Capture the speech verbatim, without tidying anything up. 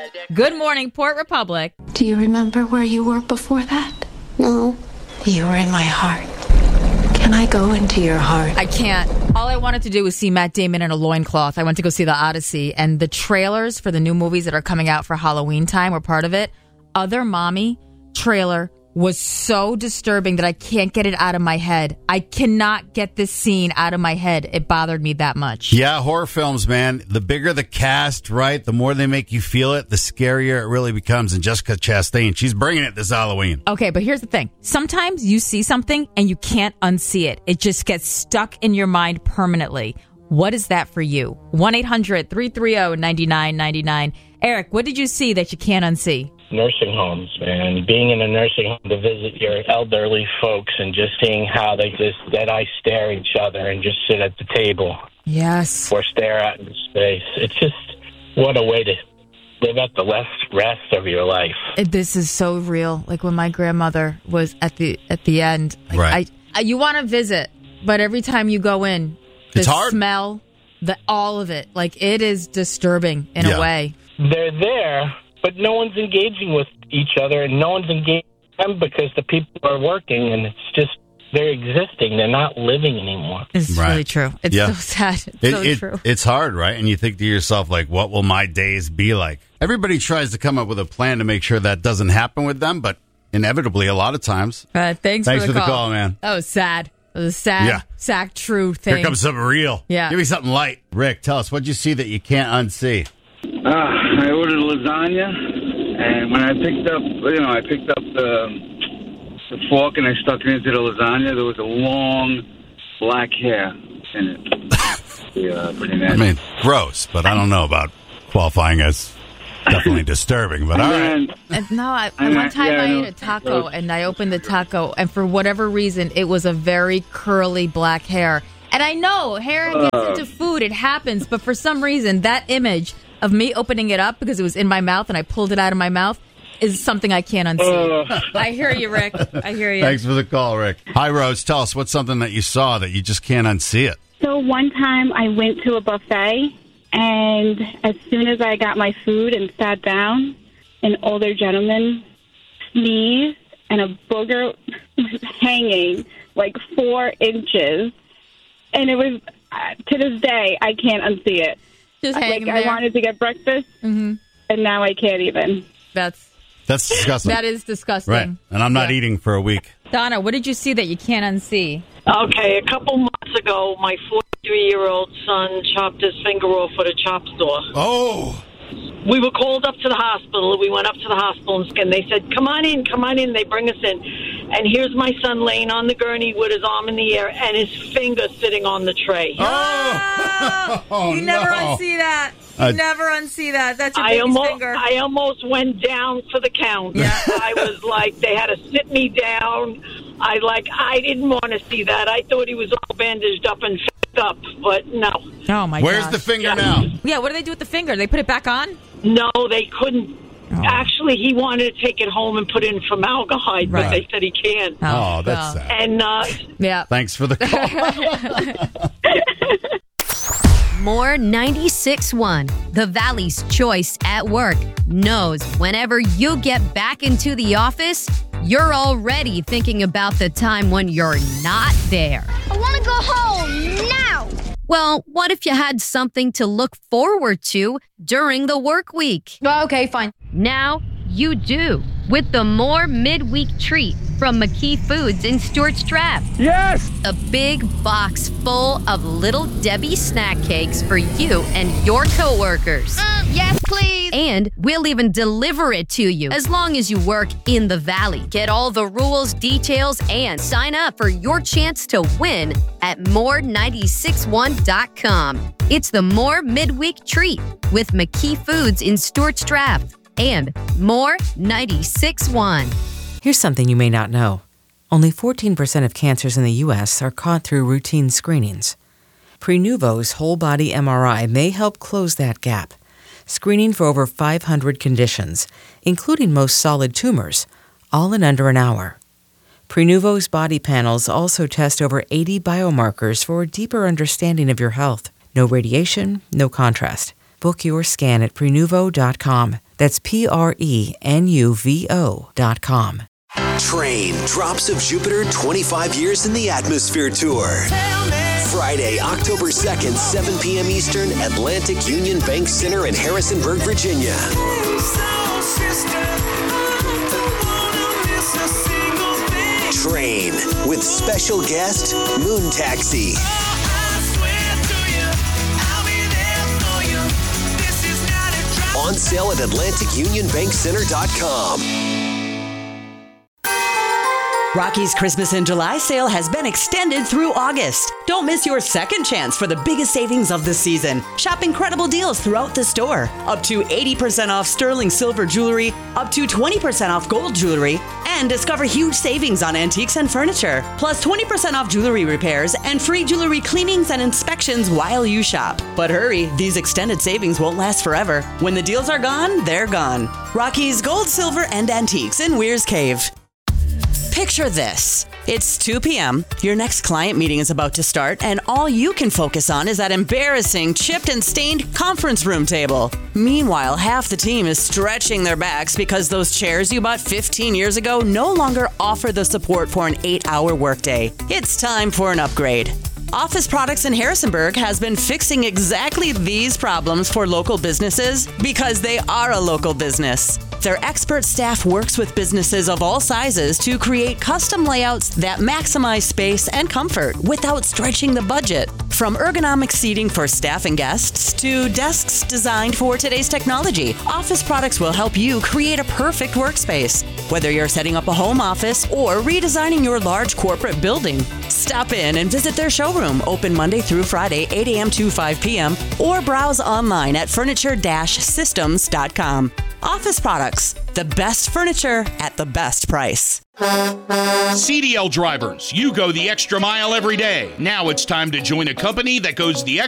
Good morning, Port Republic. Do you remember where you were before that? No. You were in my heart. Can I go into your heart? I can't. All I wanted to do was see Matt Damon in a loincloth. I went to go see The Odyssey, and the trailers for the new movies that are coming out for Halloween time were part of it. Other Mommy trailer was so disturbing that I can't get it out of my head. I cannot get this scene out of my head. It bothered me that much. Yeah, horror films, man. The bigger the cast, right, the more they make you feel it, the scarier it really becomes. And Jessica Chastain, she's bringing it this Halloween. Okay, but here's the thing. Sometimes you see something and you can't unsee it. It just gets stuck in your mind permanently. What is that for you? one eight hundred three three zero nine nine nine nine. Eric, what did you see that you can't unsee? Nursing homes, man. Being in a nursing home to visit your elderly folks and just seeing how they just dead-eye stare at each other and just sit at the table. Yes. Or stare out into space. It's just, what a way to live out the last rest of your life. It, this is so real. Like when my grandmother was at the at the end. Like right. I, I, you want to visit, but every time you go in, the it's hard. smell, the all of it, like it is disturbing in yeah. a way. They're there, but no one's engaging with each other, and no one's engaging with them because the people are working, and it's just, they're existing. They're not living anymore. It's right. really true. It's yeah. so sad. It's it, so it, true. It's hard, right? And you think to yourself, like, what will my days be like? Everybody tries to come up with a plan to make sure that doesn't happen with them, but inevitably, a lot of times. Uh, thanks, Thanks for, the, for call. the call, man. That was sad. It was a sad, Yeah. sad, true thing. Here comes something real. Yeah. Give me something light. Rick, tell us, what'd you see that you can't unsee? Uh, I ordered lasagna, and when I picked up, you know, I picked up the, the fork and I stuck it into the lasagna, there was a long black hair in it. Yeah, pretty nasty. I mean, gross, but I don't know about qualifying as definitely disturbing, but all right. And no, I, And one I- time yeah, I I know. ate a taco and I opened the taco, and for whatever reason, it was a very curly black hair. And I know hair gets Uh. into food, it happens, but for some reason, that image of me opening it up because it was in my mouth and I pulled it out of my mouth is something I can't unsee. Uh. I hear you, Rick. I hear you. Thanks for the call, Rick. Hi, Rose. Tell us, what's something that you saw that you just can't unsee it? So one time I went to a buffet, and as soon as I got my food and sat down, an older gentleman sneezed, and a booger was hanging like four inches. And it was, uh, to this day, I can't unsee it. Just hanging like, there. I wanted to get breakfast, Mm-hmm. and now I can't even. That's That's disgusting. that is disgusting. Right. And I'm not Yeah. eating for a week. Donna, what did you see that you can't unsee? Okay, a couple months ago, my forty-three-year-old son chopped his finger off at a chop store. Oh. We were called up to the hospital. We went up to the hospital, and they said, come on in, come on in. They bring us in. And here's my son laying on the gurney with his arm in the air and his finger sitting on the tray. Oh, oh you never no. unsee that. Uh, You never unsee that. That's your I baby's almost, finger. I almost went down for the count. Yeah. I was like, they had to sit me down. I like, I didn't want to see that. I thought he was all bandaged up and f***ed up, but no. Oh, my Where's gosh. the finger Yeah. now? Yeah, what do they do with the finger? They put it back on? No, they couldn't. Oh. Actually, he wanted to take it home and put it in formaldehyde, but Right. they said he can't. Oh, that's well. sad. And uh, Yeah. Thanks for the call. More ninety-six point one, the Valley's choice at work, knows whenever you get back into the office, you're already thinking about the time when you're not there. I want to go home now. Well, what if you had something to look forward to during the work week? Okay, fine. Now you do, with the More Midweek Treat from McKee Foods in Stuarts Draft. Yes! A big box full of Little Debbie snack cakes for you and your coworkers. Um, yes, please. And we'll even deliver it to you as long as you work in the Valley. Get all the rules, details, and sign up for your chance to win at more nine six one dot com. It's the More Midweek Treat with McKee Foods in Stuarts Draft and More ninety-six point one. Here's something you may not know. Only fourteen percent of cancers in the U S are caught through routine screenings. Prenuvo's whole-body M R I may help close that gap, screening for over five hundred conditions, including most solid tumors, all in under an hour. Prenuvo's body panels also test over eighty biomarkers for a deeper understanding of your health. No radiation, no contrast. Book your scan at Prenuvo dot com. That's P R E N U V O dot com. Train Drops of Jupiter twenty-five Years in the Atmosphere Tour. Friday, October second, seven p.m. Eastern, Atlantic Union Bank Center in Harrisonburg, Virginia. Train with special guest Moon Taxi. On sale at Atlantic Union Bank Center dot com. Rocky's Christmas in July sale has been extended through August. Don't miss your second chance for the biggest savings of the season. Shop incredible deals throughout the store. Up to eighty percent off sterling silver jewelry, up to twenty percent off gold jewelry, and discover huge savings on antiques and furniture. Plus twenty percent off jewelry repairs and free jewelry cleanings and inspections while you shop. But hurry, these extended savings won't last forever. When the deals are gone, they're gone. Rocky's Gold, Silver, and Antiques in Weir's Cave. Picture this. It's two p.m., your next client meeting is about to start, and all you can focus on is that embarrassing, chipped and stained conference room table. Meanwhile, half the team is stretching their backs because those chairs you bought fifteen years ago no longer offer the support for an eight-hour workday. It's time for an upgrade. Office Products in Harrisonburg has been fixing exactly these problems for local businesses because they are a local business. Their expert staff works with businesses of all sizes to create custom layouts that maximize space and comfort without stretching the budget. From ergonomic seating for staff and guests to desks designed for today's technology, Office Products will help you create a perfect workspace. Whether you're setting up a home office or redesigning your large corporate building, stop in and visit their showroom, open Monday through Friday, eight a.m. to five p.m., or browse online at furniture dash systems dot com. Office Products, the best furniture at the best price. C D L drivers, you go the extra mile every day. Now it's time to join a company that goes the extra